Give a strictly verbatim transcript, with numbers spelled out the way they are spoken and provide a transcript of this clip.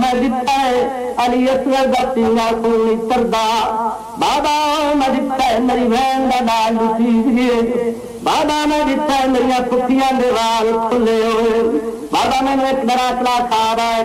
मैं दिता है अली असगर दा पिंगा कोल नहीं तरदा बाबा मैं दिता है मेरी बहन दा नाल लुटीज गए बाबा मैं दिता है मेरिया पुठियां दे वाल खुले हुए बाबा मैंने एक दरासला खा रहा है